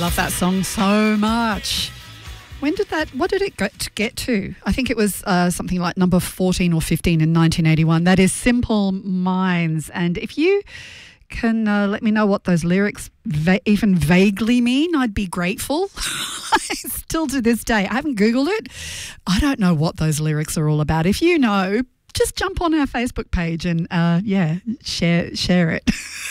love that song so much. What did it get to? I think it was something like number 14 or 15 in 1981. That is Simple Minds. And if you can let me know what those lyrics even vaguely mean, I'd be grateful. Still to this day, I haven't Googled it. I don't know what those lyrics are all about. If you know, just jump on our Facebook page and, share it.